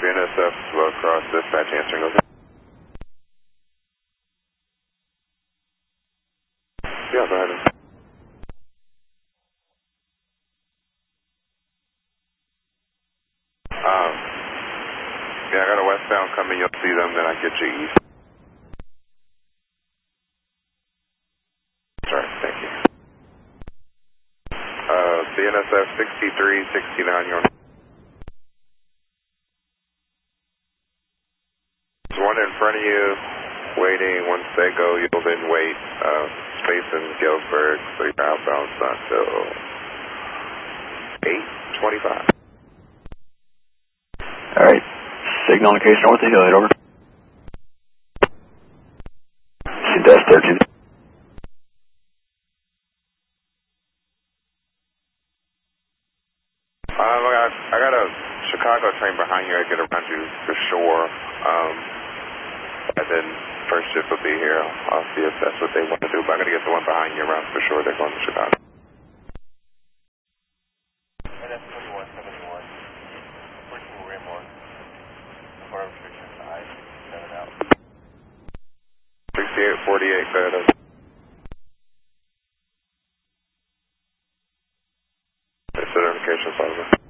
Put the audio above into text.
BNSF low cross dispatch answering. Okay. Yeah, go ahead. Yeah, I got a westbound coming. You'll see them. Then I get you east. Sorry, thank you. BNSF 6369. You're on. There's one in front of you, waiting. Once they go, you'll then wait. Space in Galesburg, so you're outbound until 8:25. All right. Signal indication north of Hilliard, over. Desk 13. I got a Chicago train behind you. I get around you for sure. And then first shift will be here. I'll see if that's what they want to do. But I got to get the one behind you around for sure. They're going to Chicago. And that's 2171. Pushing Raymore. For restriction 5, 7 out. 6848, go ahead. Certification, Father.